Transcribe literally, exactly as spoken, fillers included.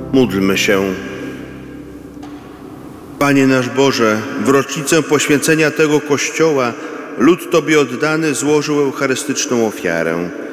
Módlmy się. Panie nasz Boże, w rocznicę poświęcenia tego Kościoła lud Tobie oddany złożył eucharystyczną ofiarę.